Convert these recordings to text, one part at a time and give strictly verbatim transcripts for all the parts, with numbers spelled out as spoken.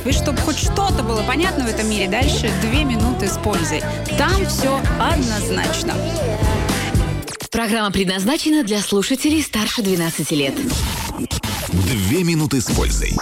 И чтобы хоть что-то было понятно в этом мире, дальше две минуты с пользой. Там все однозначно. Программа предназначена для слушателей старше двенадцати лет. Две минуты с пользой.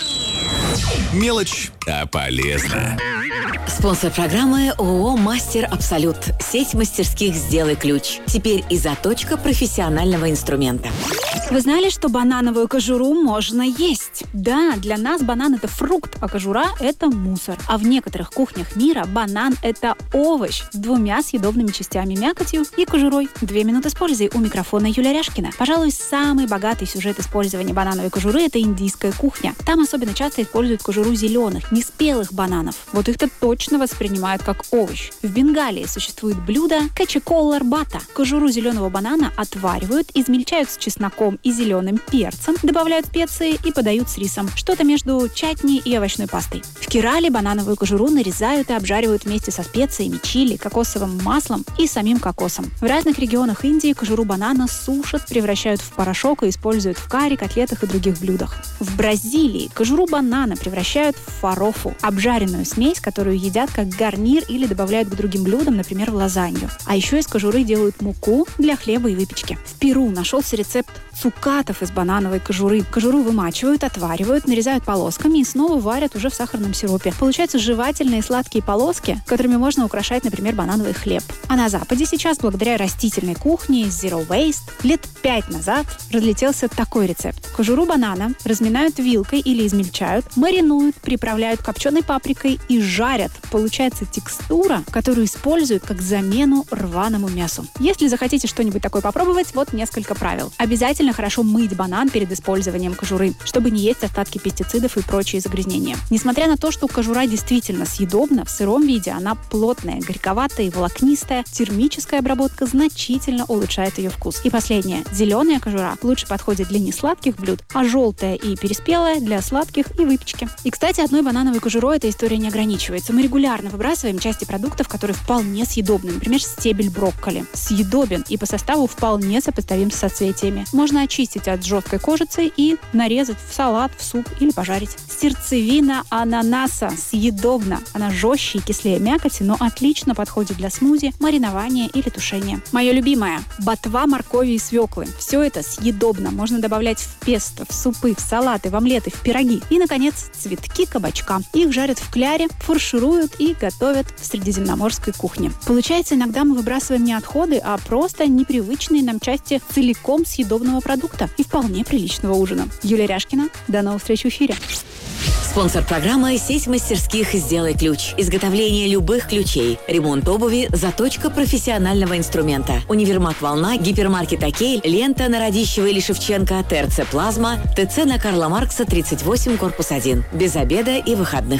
Мелочь, а полезно. Спонсор программы ООО «Мастер Абсолют». Сеть мастерских «Сделай ключ». Теперь и заточка профессионального инструмента. Вы знали, что банановую кожуру можно есть? Да, для нас банан – это фрукт, а кожура – это мусор. А в некоторых кухнях мира банан – это овощ с двумя съедобными частями – мякотью и кожурой. Две минуты с пользой. У микрофона Юлия Ряшкина. Пожалуй, самый богатый сюжет использования банановой кожуры – это индийская кухня. Там особенно часто используют кожуру зеленых, неспелых бананов. Вот их-то точно воспринимают как овощ. В Бенгалии существует блюдо качи-коллар-бата. Кожуру зеленого банана отваривают, измельчают с чесноком и зеленым перцем, добавляют специи и подают с рисом. Что-то между чатни и овощной пастой. В Керале банановую кожуру нарезают и обжаривают вместе со специями, чили, кокосовым маслом и самим кокосом. В разных регионах Индии кожуру банана сушат, превращают в порошок и используют в карри, котлетах и других блюдах. В Бразилии кожуру банана превращают в фарофу, обжаренную смесь, которую едят как гарнир или добавляют к другим блюдам, например, в лазанью. А еще из кожуры делают муку для хлеба и выпечки. В Перу нашелся рецепт цукатов из банановой кожуры. Кожуру вымачивают, отваривают, нарезают полосками и снова варят уже в сахарном сиропе. Получаются жевательные сладкие полоски, которыми можно украшать, например, банановый хлеб. А на Западе сейчас, благодаря растительной кухне Zero Waste, лет пять назад разлетелся такой рецепт. Кожуру банана разминают вилкой или измельчают, маринуют, приправляют копченой паприкой и жарят. Получается текстура, которую используют как замену рваному мясу. Если захотите что-нибудь такое попробовать, вот несколько правил. Обязательно хорошо мыть банан перед использованием кожуры, чтобы не есть остатки пестицидов и прочие загрязнения. Несмотря на то, что кожура действительно съедобна, в сыром виде она плотная, горьковатая и волокнистая, термическая обработка значительно улучшает ее вкус. И последнее. Зеленая кожура лучше подходит для несладких блюд, а желтая и переспелая для сладких и выпечки. И, кстати, одной банановой кожурой эта история не ограничивается. Мы регулярно выбрасываем части продуктов, которые вполне съедобны. Например, стебель брокколи. Съедобен и по составу вполне сопоставим с соцветиями. Можно очистить от жесткой кожицы и нарезать в салат, в суп или пожарить. Сердцевина ананаса съедобна. Она жестче и кислее мякоти, но отлично подходит для смузи, маринования или тушения. Мое любимое – ботва моркови и свеклы. Все это съедобно. Можно добавлять в песто, в супы, в салаты, в омлеты, в пироги. И, наконец, цветки кабачка. Их жарят в кляре, фаршируют и готовят в средиземноморской кухне. Получается, иногда мы выбрасываем не отходы, а просто непривычные нам части целиком съедобного продукта и вполне приличного ужина. Юлия Ряшкина. До новых встреч в эфире. Спонсор программы «Сеть мастерских «Сделай ключ». Изготовление любых ключей, ремонт обуви, заточка профессионального инструмента. Универмаг «Волна», гипермаркет «Окей», лента на Радищева или Шевченко, ТРЦ «Плазма», ТЦ на Карла Маркса, тридцать восемь, корпус один. Без обеда и выходных.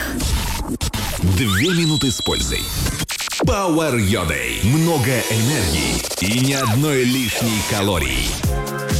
Две минуты с пользой. Power Your Day. Много энергии и ни одной лишней калории.